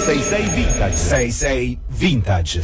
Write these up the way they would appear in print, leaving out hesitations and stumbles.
666 Vintage. 66 Vintage.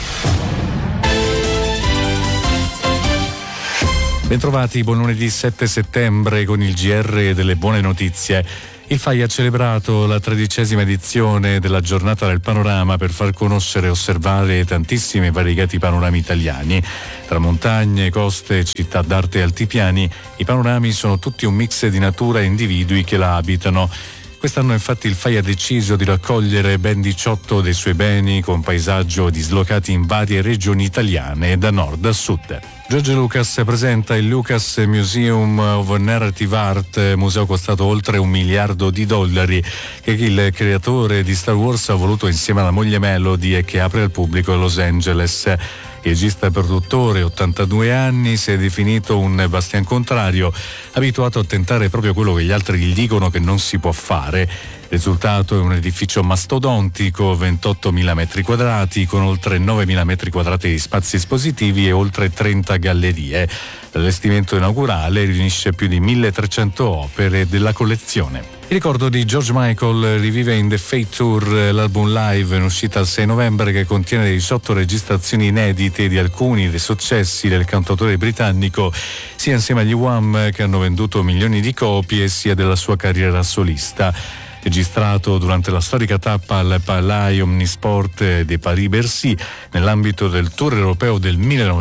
Bentrovati, buon lunedì 7 settembre con il GR delle buone notizie. Il FAI ha celebrato la 13ª edizione della giornata del panorama per far conoscere e osservare tantissimi e variegati panorami italiani. Tra montagne, coste, città d'arte e altipiani, i panorami sono tutti un mix di natura e individui che la abitano. Quest'anno infatti il FAI ha deciso di raccogliere ben 18 dei suoi beni con paesaggio dislocati in varie regioni italiane da nord a sud. George Lucas presenta il Lucas Museum of Narrative Art, museo costato oltre $1 miliardo, che il creatore di Star Wars ha voluto insieme alla moglie Melody e che apre al pubblico a Los Angeles. Il regista e produttore, 82 anni, si è definito un bastian contrario, abituato a tentare proprio quello che gli altri gli dicono che non si può fare. Il risultato è un edificio mastodontico, 28.000 metri quadrati, con oltre 9.000 metri quadrati di spazi espositivi e oltre 30 gallerie. L'allestimento inaugurale riunisce più di 1.300 opere della collezione. Il ricordo di George Michael rivive in The Fate Tour, l'album live in uscita il 6 novembre che contiene 18 registrazioni inedite di alcuni dei successi del cantautore britannico, sia insieme agli Wham che hanno venduto milioni di copie, sia della sua carriera solista. Registrato durante la storica tappa al Palais Omnisport de Paris-Bercy nell'ambito del tour europeo del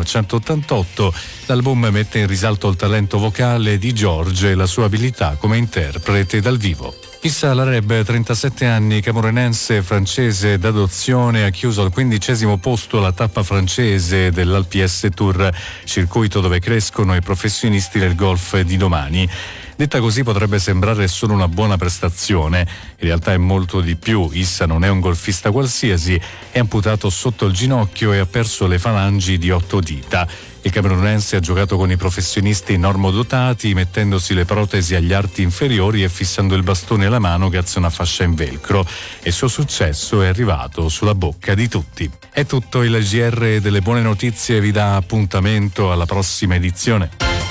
1988, l'album mette in risalto il talento vocale di George e la sua abilità come interprete dal vivo. Issa Lareb, 37 anni, camerunense francese d'adozione, ha chiuso al 15° posto la tappa francese dell'Alps Tour, circuito dove crescono i professionisti del golf di domani. Detta così potrebbe sembrare solo una buona prestazione, in realtà è molto di più. Issa non è un golfista qualsiasi, è amputato sotto il ginocchio e ha perso le falangi di 8 dita. Il camerunense ha giocato con i professionisti normodotati, mettendosi le protesi agli arti inferiori e fissando il bastone alla mano grazie a una fascia in velcro. E il suo successo è arrivato sulla bocca di tutti. È tutto, il GR delle buone notizie vi dà appuntamento alla prossima edizione.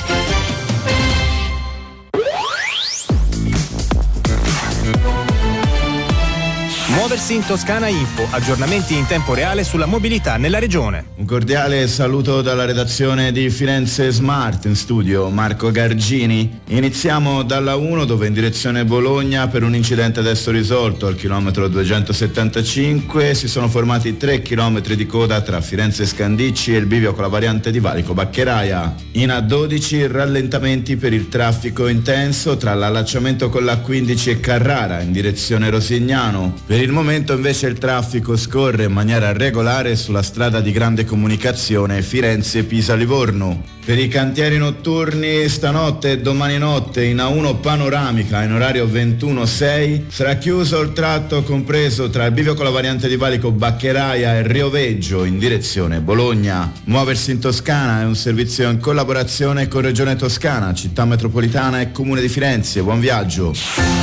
Muoversi in Toscana Info, aggiornamenti in tempo reale sulla mobilità nella regione. Un cordiale saluto dalla redazione di Firenze Smart, in studio Marco Gargini. Iniziamo dalla 1 dove in direzione Bologna per un incidente adesso risolto al chilometro 275 si sono formati 3 chilometri di coda tra Firenze Scandicci e il bivio con la variante di Valico Baccheraia. In A12 rallentamenti per il traffico intenso tra l'allacciamento con l'A15 e Carrara in direzione Rosignano. Per il momento invece il traffico scorre in maniera regolare sulla strada di grande comunicazione Firenze-Pisa-Livorno. Per i cantieri notturni stanotte e domani notte in A1 panoramica in orario 21:06 sarà chiuso il tratto compreso tra il bivio con la variante di Valico Baccheraia e Rioveggio in direzione Bologna. Muoversi in Toscana è un servizio in collaborazione con Regione Toscana, Città Metropolitana e Comune di Firenze. Buon viaggio.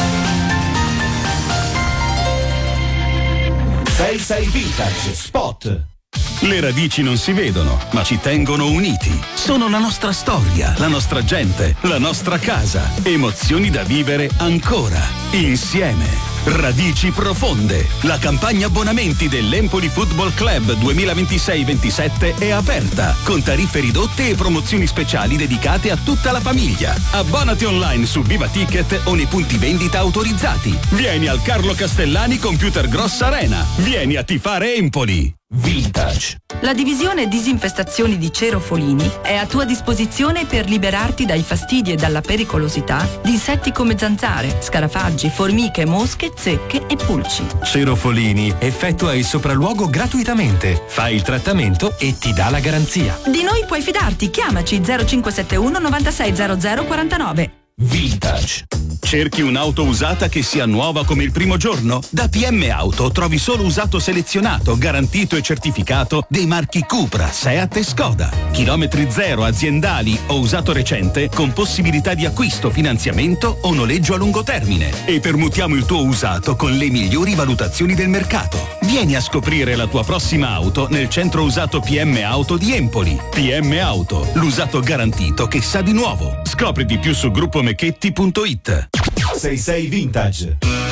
66 Vintage Spot. Le radici non si vedono, ma ci tengono uniti. Sono la nostra storia, la nostra gente, la nostra casa. Emozioni da vivere ancora, insieme. Radici profonde. La campagna abbonamenti dell'Empoli Football Club 2026-27 è aperta, con tariffe ridotte e promozioni speciali dedicate a tutta la famiglia. Abbonati online su Viva Ticket o nei punti vendita autorizzati. Vieni al Carlo Castellani Computer Gross Arena. Vieni a tifare Empoli. Vintage. La divisione disinfestazioni di Cero Folini è a tua disposizione per liberarti dai fastidi e dalla pericolosità di insetti come zanzare, scarafaggi, formiche, mosche, zecche e pulci. Cero Folini effettua il sopralluogo gratuitamente, fa il trattamento e ti dà la garanzia. Di noi puoi fidarti, chiamaci 0571 9600 49. Vintage. Cerchi un'auto usata che sia nuova come il primo giorno? Da PM Auto trovi solo usato selezionato, garantito e certificato dei marchi Cupra, Seat e Skoda. Chilometri zero, aziendali o usato recente con possibilità di acquisto, finanziamento o noleggio a lungo termine. E permutiamo il tuo usato con le migliori valutazioni del mercato. Vieni a scoprire la tua prossima auto nel centro usato PM Auto di Empoli. PM Auto, l'usato garantito che sa di nuovo. Scopri di più su gruppomechetti.it. 66 Vintage.